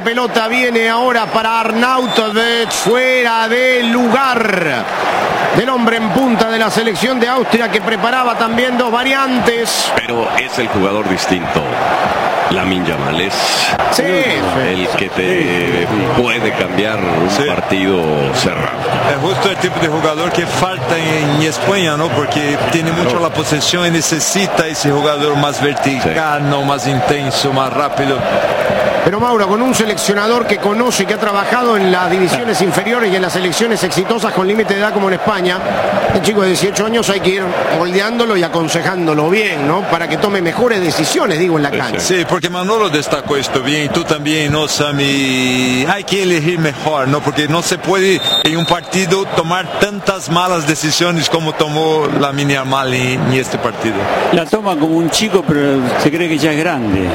pelota viene ahora para Arnautovic, fuera de lugar del hombre en punta de la selección de Austria, que preparaba también dos variantes. Pero es el jugador distinto. Lamine Yamal es el que te puede cambiar un partido cerrado. Es justo el tipo de jugador que falta en España, ¿no? Porque tiene mucho la posesión y necesita ese jugador más vertical, ¿no? Más intenso, más rápido. Pero Mauro, con un seleccionador que conoce y que ha trabajado en las divisiones inferiores y en las selecciones exitosas con límite de edad como en España, el chico de 18 años hay que ir moldeándolo y aconsejándolo bien, ¿no? Para que tome mejores decisiones, digo, en la cancha. Sí, porque Manolo destacó esto bien, tú también, ¿no, Sammy? Hay que elegir mejor, ¿no? Porque no se puede en un partido tomar tantas malas decisiones como tomó Lamine Yamal en este partido. La toma como un chico, pero se cree que ya es grande.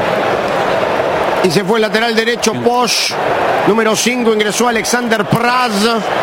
Y se fue el lateral derecho Posch, número 5, ingresó Alexander Praz.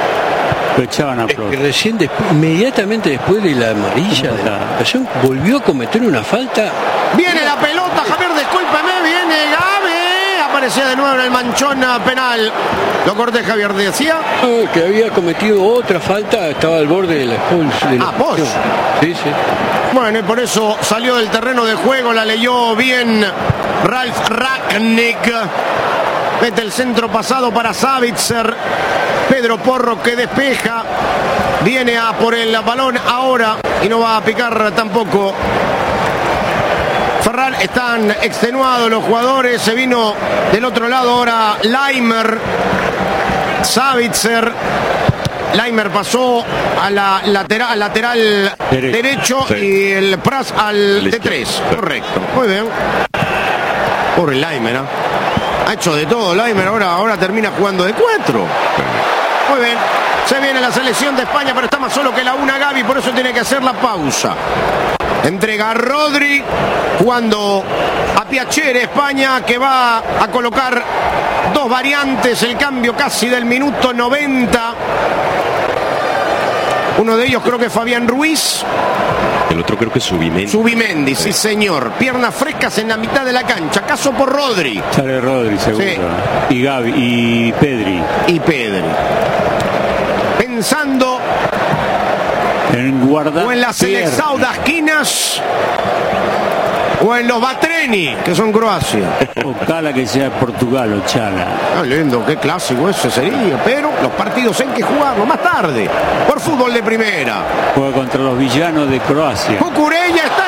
Recién inmediatamente después de la amarilla de la ocasión, volvió a cometer una falta. Viene la pelota, Javier, discúlpeme, viene Gabe. Aparecía de nuevo en el manchón penal. Lo corté, Javier, decía. Que había cometido otra falta, estaba al borde de la expulsión. Posch. Sí, sí. Bueno, y por eso salió del terreno de juego, la leyó bien Ralf Rangnick. Mete el centro pasado para Savitzer. Pedro Porro que despeja. Viene a por el balón ahora y no va a picar tampoco. Ferran, están extenuados los jugadores. Se vino del otro lado ahora Laimer. Savitzer. Laimer pasó a la lateral derecho y el Praz al D3. Correcto. Muy bien. Pobre Laimer, ¿eh? Ha hecho de todo Laimer, ahora termina jugando de 4. Muy bien. Se viene la selección de España, pero está más solo que la una Gavi, por eso tiene que hacer la pausa. Entrega a Rodri, jugando a Piacere, España, que va a colocar dos variantes, el cambio casi del minuto 90. Uno de ellos creo que es Fabián Ruiz. El otro creo que es Zubimendi. Zubimendi, sí señor. Piernas frescas en la mitad de la cancha. Caso por Rodri. Sale Rodri, seguro. Sí. Y Gavi, y Pedri. Pensando en guardar o en las Seleção das Quinas o en los Batreni, que son Croacia. O Cala, que sea Portugal, o Chala. Lindo, qué clásico ese sería. Pero los partidos hay que jugarlo más tarde, por fútbol de primera. Juega contra los villanos de Croacia. Cucurella